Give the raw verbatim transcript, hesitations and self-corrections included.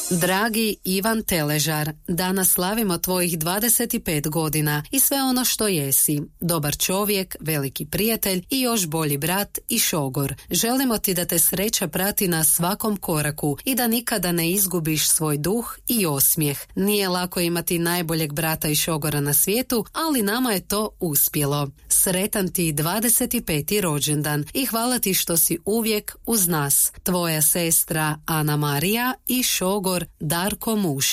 Dragi Ivan Teležar, danas slavimo tvojih dvadeset pet godina i sve ono što jesi. Dobar čovjek, veliki prijatelj i još bolji brat i šogor. Želimo ti da te sreća prati na svakom koraku i da nikada ne izgubiš svoj duh i osmijeh. Nije lako imati najboljeg brata i šogora na svijetu, ali nama je to uspjelo. Sretan ti dvadeset peti rođendan i hvala ti što si uvijek uz nas. Tvoja sestra Ana Marija i šogor Darko Muš.